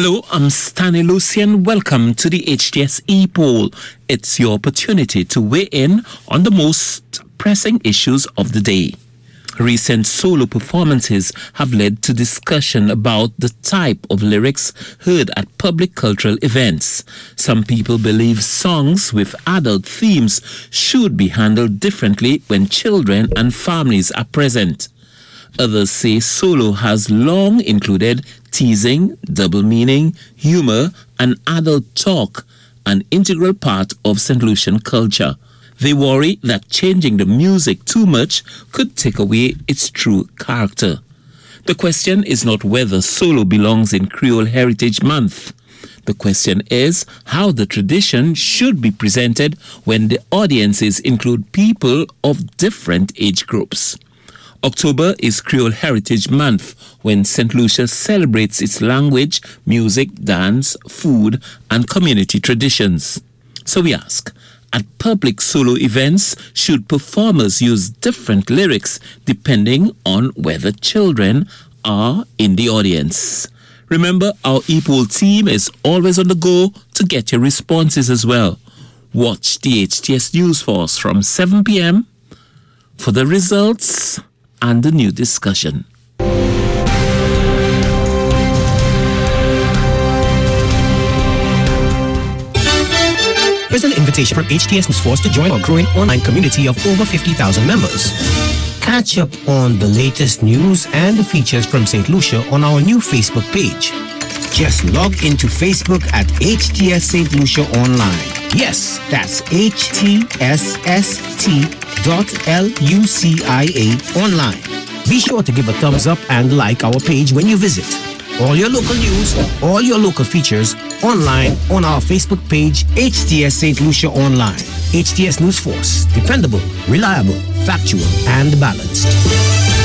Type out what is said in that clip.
Hello, I'm Stanley Lucian. Welcome to the HTS E-Poll. It's your opportunity to weigh in on the most pressing issues of the day. Recent solo performances have led to discussion about the type of lyrics heard at public cultural events. Some people believe songs with adult themes should be handled differently when children and families are present. Others say solo has long included teasing, double meaning, humor, and adult talk, an integral part of St. Lucian culture. They worry that changing the music too much could take away its true character. The question is not whether solo belongs in Creole Heritage Month. The question is how the tradition should be presented when the audiences include people of different age groups. October is Creole Heritage Month, when St. Lucia celebrates its language, music, dance, food, and community traditions. So we ask, at public solo events, should performers use different lyrics depending on whether children are in the audience? Remember, our E-Poll team is always on the go to get your responses as well. Watch the HTS News Force from 7 p.m. for the results and the new discussion. Here's an invitation from HTS News Force to join our growing online community of over 50,000 members. Catch up on the latest news and the features from St. Lucia on our new Facebook page. Just log into Facebook at HTS St. Lucia Online. Yes, that's HTSST.LUCIA online. Be sure to give a thumbs up and like our page when you visit. All your local news, all your local features online on our Facebook page, HTS St. Lucia Online. HTS News Force, dependable, reliable, factual, and balanced.